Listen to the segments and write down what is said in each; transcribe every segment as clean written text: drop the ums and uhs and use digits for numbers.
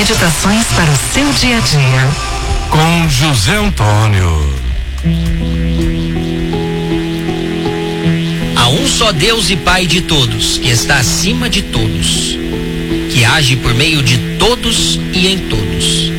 meditações para o seu dia a dia. Com José Antônio. Há um só Deus e Pai de todos, que está acima de todos, que age por meio de todos e em todos.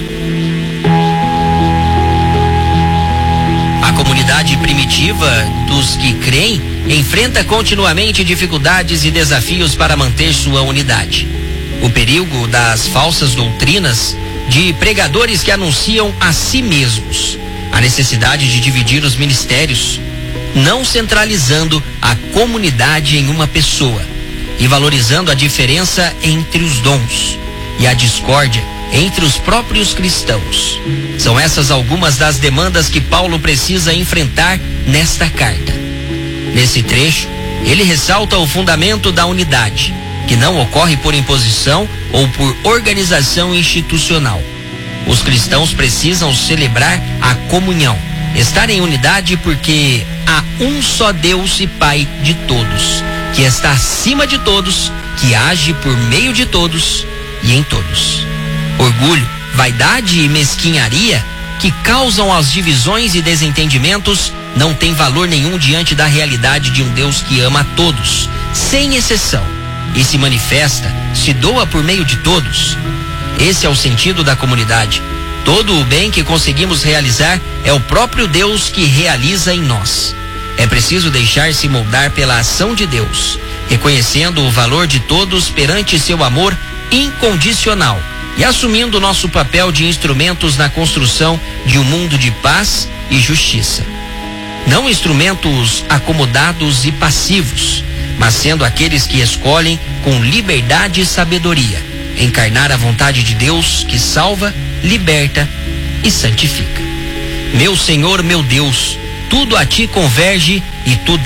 A comunidade primitiva dos que creem enfrenta continuamente dificuldades e desafios para manter sua unidade. O perigo das falsas doutrinas de pregadores que anunciam a si mesmos, a necessidade de dividir os ministérios, não centralizando a comunidade em uma pessoa e valorizando a diferença entre os dons e a discórdia entre os próprios cristãos. São essas algumas das demandas que Paulo precisa enfrentar nesta carta. Nesse trecho, ele ressalta o fundamento da unidade, que não ocorre por imposição ou por organização institucional. Os cristãos precisam celebrar a comunhão, estar em unidade porque há um só Deus e Pai de todos, que está acima de todos, que age por meio de todos e em todos. Orgulho, vaidade e mesquinharia que causam as divisões e desentendimentos não têm valor nenhum diante da realidade de um Deus que ama a todos, sem exceção, e se manifesta, se doa por meio de todos. Esse é o sentido da comunidade. Todo o bem que conseguimos realizar é o próprio Deus que realiza em nós. É preciso deixar-se moldar pela ação de Deus, reconhecendo o valor de todos perante seu amor incondicional e assumindo nosso papel de instrumentos na construção de um mundo de paz e justiça. Não instrumentos acomodados e passivos, mas sendo aqueles que escolhem com liberdade e sabedoria encarnar a vontade de Deus que salva, liberta e santifica. Meu Senhor, meu Deus, tudo a ti converge e tu